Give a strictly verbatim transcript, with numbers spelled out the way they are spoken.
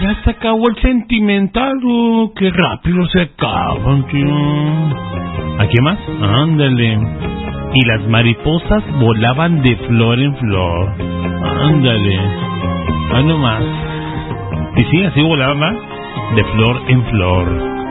ya se acabó el sentimental, oh, qué rápido se acaban, tío. ¿A qué más? Ándale. Y las mariposas volaban de flor en flor. Ándale. Ah, no más. Y sí, así volaban, ¿va? De flor en flor.